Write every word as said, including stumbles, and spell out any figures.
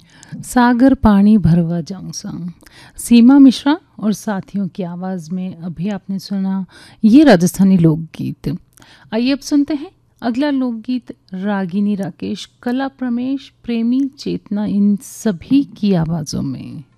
सागर पानी भरवा जाऊं संग, सीमा मिश्रा और साथियों की आवाज़ में अभी आपने सुना ये राजस्थानी लोकगीत। आइए अब सुनते हैं अगला लोकगीत रागिनी राकेश, कला प्रमेश, प्रेमी चेतना इन सभी की आवाज़ों में।